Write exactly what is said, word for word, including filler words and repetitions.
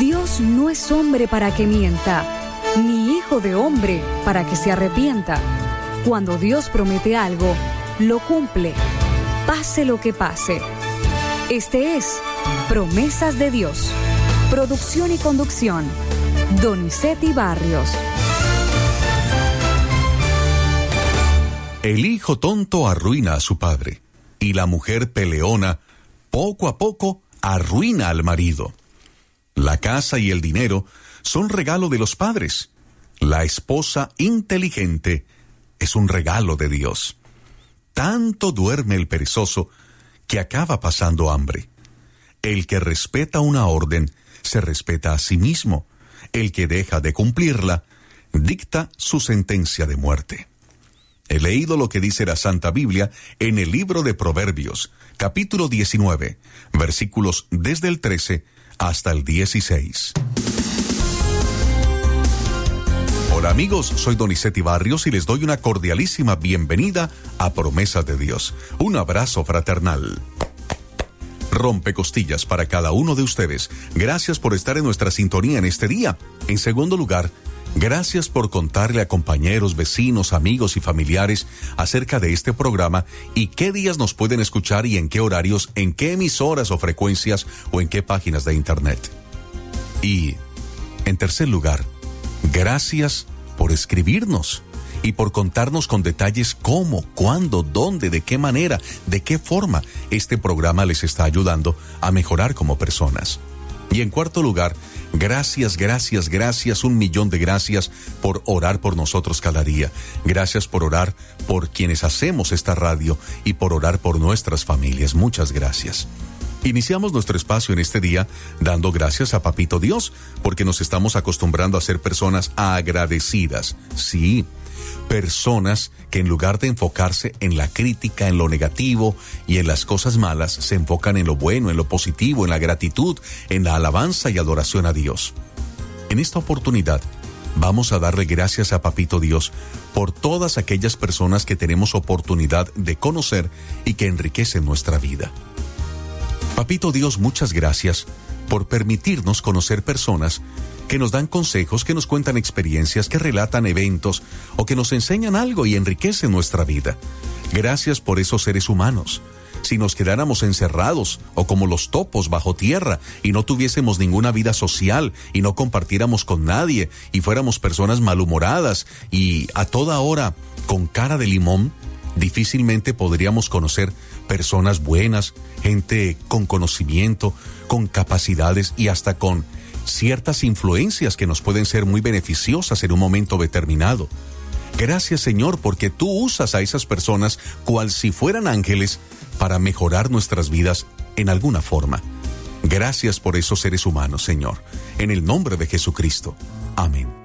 Dios no es hombre para que mienta, ni hijo de hombre para que se arrepienta. Cuando Dios promete algo, lo cumple, pase lo que pase. Este es Promesas de Dios. Producción y conducción, Donizetti Barrios. El hijo tonto arruina a su padre, y la mujer peleona, poco a poco, arruina al marido. La casa y el dinero son regalo de los padres. La esposa inteligente es un regalo de Dios. Tanto duerme el perezoso que acaba pasando hambre. El que respeta una orden se respeta a sí mismo. El que deja de cumplirla dicta su sentencia de muerte. He leído lo que dice la Santa Biblia en el libro de Proverbios, capítulo diecinueve, versículos desde el trece hasta el dieciséis. Hola amigos, soy Donizetti Barrios y les doy una cordialísima bienvenida a Promesas de Dios. Un abrazo fraternal. Rompecostillas para cada uno de ustedes. Gracias por estar en nuestra sintonía en este día. En segundo lugar, gracias por contarle a compañeros, vecinos, amigos y familiares acerca de este programa y qué días nos pueden escuchar y en qué horarios, en qué emisoras o frecuencias o en qué páginas de internet. Y, en tercer lugar, gracias por escribirnos y por contarnos con detalles cómo, cuándo, dónde, de qué manera, de qué forma este programa les está ayudando a mejorar como personas. Y en cuarto lugar, gracias, gracias, gracias, un millón de gracias por orar por nosotros cada día. Gracias por orar por quienes hacemos esta radio y por orar por nuestras familias. Muchas gracias. Iniciamos nuestro espacio en este día dando gracias a Papito Dios, porque nos estamos acostumbrando a ser personas agradecidas. Sí, personas que en lugar de enfocarse en la crítica, en lo negativo y en las cosas malas, se enfocan en lo bueno, en lo positivo, en la gratitud, en la alabanza y adoración a Dios. En esta oportunidad, vamos a darle gracias a Papito Dios por todas aquellas personas que tenemos oportunidad de conocer y que enriquecen nuestra vida. Papito Dios, muchas gracias por permitirnos conocer personas que nos dan consejos, que nos cuentan experiencias, que relatan eventos o que nos enseñan algo y enriquecen nuestra vida. Gracias por esos seres humanos. Si nos quedáramos encerrados o como los topos bajo tierra y no tuviésemos ninguna vida social y no compartiéramos con nadie y fuéramos personas malhumoradas y a toda hora con cara de limón, difícilmente podríamos conocer personas buenas, gente con conocimiento, con capacidades y hasta con ciertas influencias que nos pueden ser muy beneficiosas en un momento determinado. Gracias, Señor, porque tú usas a esas personas cual si fueran ángeles para mejorar nuestras vidas en alguna forma. Gracias por esos seres humanos, Señor. En el nombre de Jesucristo. Amén.